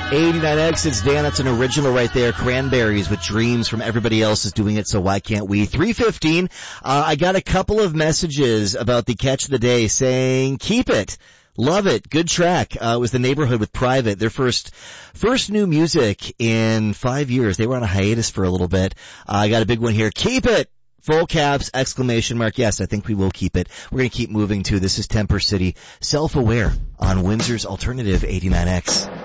89X, it's Dan. That's an original right there. Cranberries with Dreams from Everybody Else is Doing It, so why can't we? 3:15. I got a couple of messages about the catch of the day saying, keep it. Love it. Good track. It was The Neighborhood with Private. Their first new music in 5 years. They were on a hiatus for a little bit. I got a big one here. Keep it. Full caps, exclamation mark. Yes, I think we will keep it. We're going to keep moving to. This is Temper City, Self-Aware on Windsor's Alternative 89X.